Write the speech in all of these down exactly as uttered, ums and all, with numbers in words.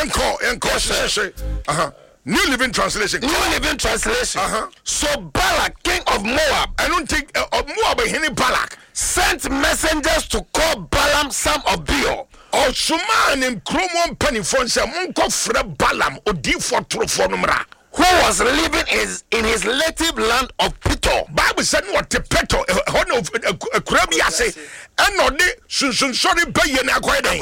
Encore, encore, uh-huh. New Living Translation. New Living Translation. Uh-huh. So Balak, king of Moab, I don't think uh, of Moab any Balak sent messengers to call Balaam son of Beor. Or Suman and Cromon Penny for some Monko Fra Balaam or D for Trophonumra, who was living is in his native land of Petor. Bible said what the Petor, a horn of a Crabia say, and no day, soon sorry, pay an acquaintance.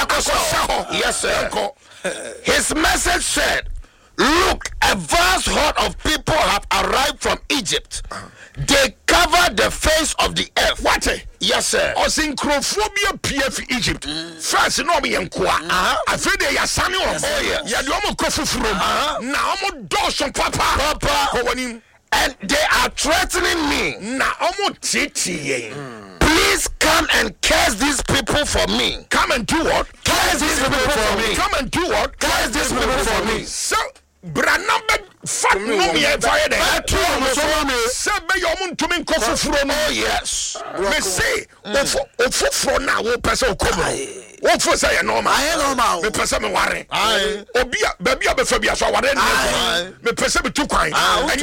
Yes, sir. His message said, look, a vast horde of people have arrived from Egypt. Uh-huh. They cover the face of the earth. What? Yes, sir. O synchrophobia P F Egypt. First, no me enqua. I feel they are sunny on. Oh, yes. Ya do mo kofu from. Now I'm Dawson Papa. Papa. And they are threatening me. Now I'm titi. Please come and curse these people for me. Come and do what? Curse these people for me. Come and do what? Curse these people for me. So, Branamba fat no me fire there. Say be your mun to me kofu from. Oh yes. Me say ofu ofu from now wo pese okobo. Wo fo say normal. I normal. Me pese me ware. Aye. Obi baby abefa bia so ware na. Me pese me tu kwan.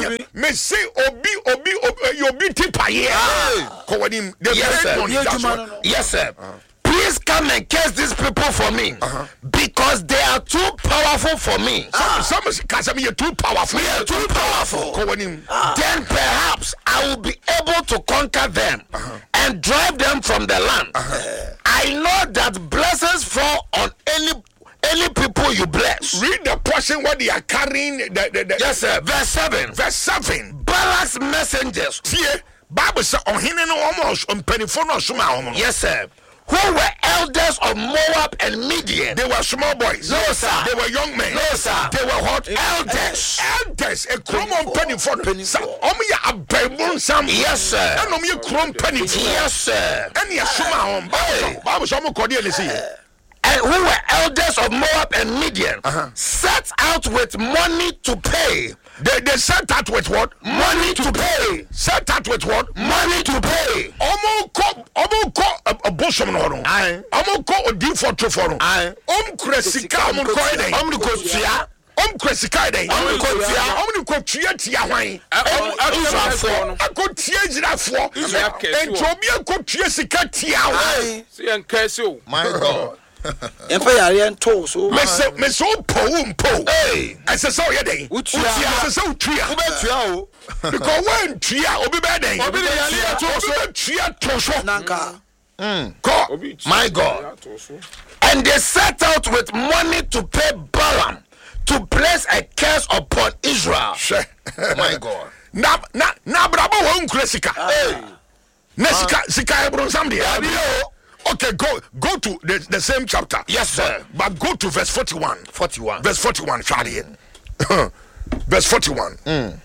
Me say obi obi obi tipa here. Ko wani yes sir. Yes sir. Please come and curse these people for me, uh-huh. because they are too powerful for me. Ah. Some some you're too powerful. We are too powerful. Ah. Then perhaps I will be able to conquer them uh-huh. and drive them from the land. Uh-huh. I know that blessings fall on any any people you bless. Read the portion where they are carrying. The, the, the, yes, sir. Verse seven. Verse seven. Balak's messengers. Here, Bible says on him no almost on pennyphone suma. Yes, sir. Who were elders of Moab and Midian? They were small boys. No, sir. They were young men. No, sir. They were what? Elders. Elders. A chrome on penny for sir. Omi a baybon sam. Yes, sir. And omi a chrome penny. Yes, sir. And ya suma on. Bible some cordial see. And who were elders of Moab and Midian uh-huh. set out with money to pay. They, they set out with what? Money to pay. Set out with what? Money to pay. Omo ko omo ko a bosom no no. Aye. Omo ko odi for to for no. Aye. Om kresika omo ko eden. Omo ko tia. Om kresika eden. Omo ko tia. Omo ko tia tia hwan. Om Israelfo. Akọ tia Israelfo. Entrobi akọ tia sika tia hwan. See en kase o. My God. Empa yare ento so. Me so me so po po. Hey, I say so ye den. Utia. I say so tia. Wo be tia o. Because when tia obi be den. Obi de yare to so. Obi tia to so. Nanka. Mm. God. My God. And they set out with money to pay Balaam to place a curse upon Israel. My God. Na na na brabo wo nkresika. Hey. Na sika sika ebro sam de. Okay, go go to the, the same chapter. Yes, sir. But, but go to verse forty-one. forty-one. Verse forty-one, Charlie. Verse forty-one. Mm.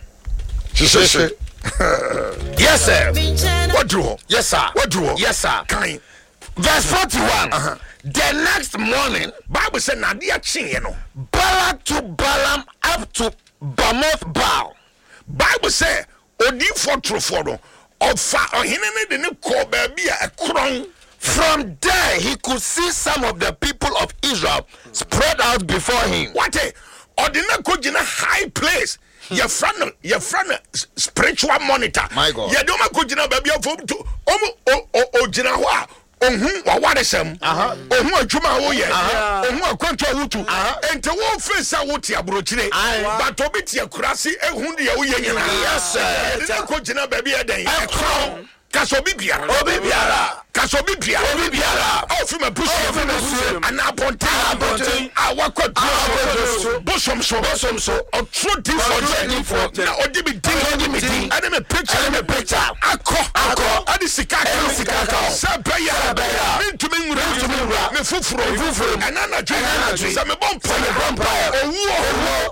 Yes, sir. What do? Yes, sir. What do? Yes, sir. Kind. Verse forty-one. Uh-huh. The next morning, Bible said, Nadia Chin, you know. Balak took Balaam up to Bamoth Baal. Bible said, Odi for troforo. Of fa or hinene de ne ko baby a crown. From there, he could see some of the people of Israel spread out before him. What a ordinary could in a high place. Your friend, your friend, spiritual monitor. My God. You don't go to baby of to oh oh oh oh Jinawa. Oh, who what is him? Oh, who are Juma? Oh, yeah. Oh, who are control to and to one face out what you broach it. But to be your crassi and who the oh, yeah. Yes, sir. Don't go to baby a day. A crown. Kasobibia, Obibiara, Kasobibia, Obibiara, oh, from a bush, and Abonte, our quad, Bosom so, Bosom so, or true different for or did be ding, and a picture, and a picture, a cock, a cock, and the Sicaka, Sabaya, mean to me, me Fufro, and Anna Jane, some bump, oh,